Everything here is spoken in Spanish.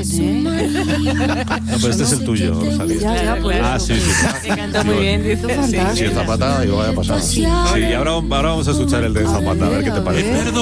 No, pero este es el tuyo, Rosalía. Ya, pues. Ah, sí. Me canta muy bien, dice. Sí, el Zapata, digo, vaya pasada. Sí, y ahora vamos a escuchar el de Zapata, a ver qué te parece.